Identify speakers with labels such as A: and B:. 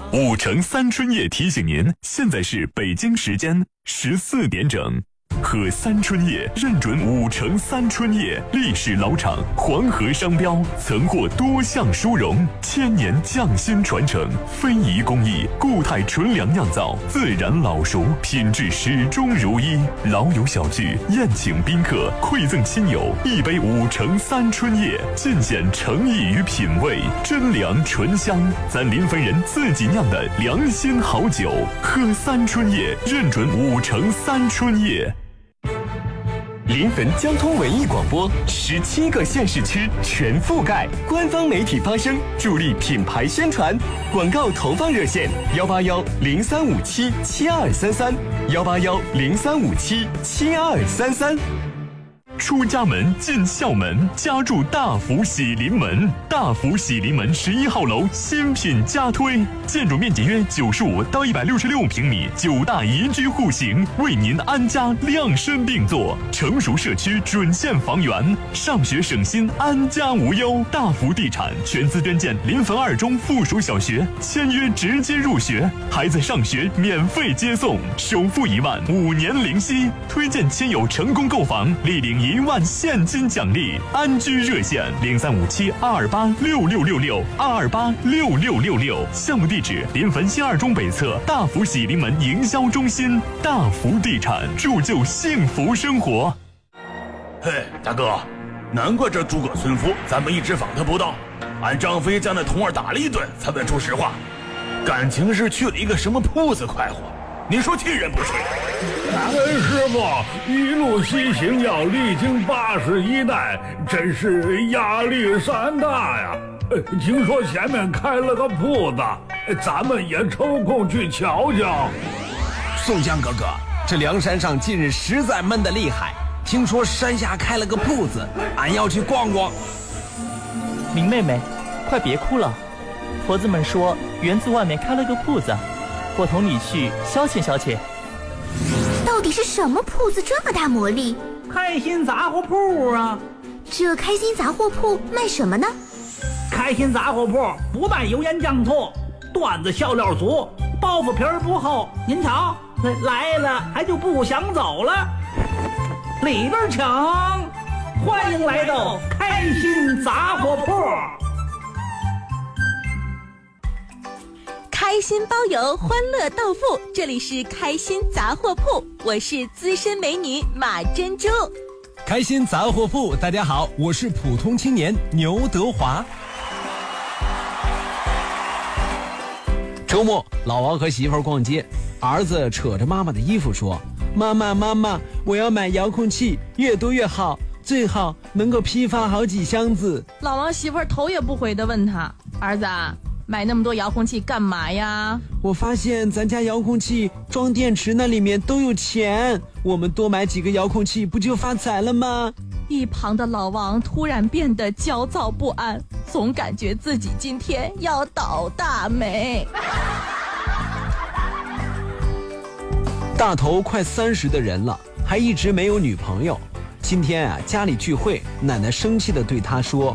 A: 5城3春夜提醒您，现在是北京时间14点整。喝3春夜认准5城3春夜，历史老厂，黄河商标，曾获多项殊荣，1000年匠心传承，非遗工艺，固态纯粮酿造，自然老熟，品质始终如一。老友小聚，宴请宾客，馈赠亲友，一杯5城3春夜，尽显诚意与品味，真粮醇香，咱临汾人自己酿的良心好酒。喝3春夜，认准5城3春夜。
B: 临汾交通文艺广播17个县市区全覆盖，官方媒体发声，助力品牌宣传。广告投放热线：181-0357-7233，181-0357-7233。
A: 出家门进校门，家住大福喜临门。大福喜临门11号楼新品加推，建筑面积约95到166平米，9大宜居户型，为您安家量身定做。成熟社区准现房源，上学省心，安家无忧。大福地产全资捐建临汾2中附属小学，签约直接入学，孩子上学免费接送，首付1万，5年零息。推荐亲友成功购房，立领1万现金奖励。安居热线0357-228-6666，228-6666。项目地址：临汾新2中北侧大福喜临门营销中心。大福地产，铸就幸福生活。
C: 嘿，大哥，难怪这诸葛村夫咱们一直访他不到，俺张飞将那童儿打了一顿才问出实话，感情是去了一个什么铺子快活，你说气人不气？
D: 师傅一路西行要历经81代，真是压力山大呀。听说前面开了个铺子，咱们也抽空去瞧瞧。
E: 宋江哥哥，这梁山上近日实在闷得厉害，听说山下开了个铺子，俺要去逛逛。
F: 明妹妹，快别哭了，婆子们说园子外面开了个铺子，我同你去消遣消遣。
G: 到底是什么铺子这么大魔力？
H: 开心杂货铺啊！
G: 这开心杂货铺卖什么呢？
H: 开心杂货铺不卖油盐酱醋，段子笑料足，包袱皮儿不厚。您瞧，来了还就不想走了。里边请，欢迎来到开心杂货铺。
I: 开心包邮，欢乐到付，这里是开心杂货铺，我是资深美女马珍珠。
E: 开心杂货铺，大家好，我是普通青年牛德华。周末，老王和媳妇儿逛街，儿子扯着妈妈的衣服说：“妈妈，我要买遥控器，越多越好，最好能够批发好几箱子。”
J: 老王媳妇儿头也不回地问他：“儿子，买那么多遥控器干嘛呀？”
E: 我发现咱家遥控器装电池那里面都有钱，我们多买几个遥控器不就发财了吗？
J: 一旁的老王突然变得焦躁不安，总感觉自己今天要倒大霉。
E: 大头快30的人了，还一直没有女朋友。今天啊，家里聚会，奶奶生气地对他说：“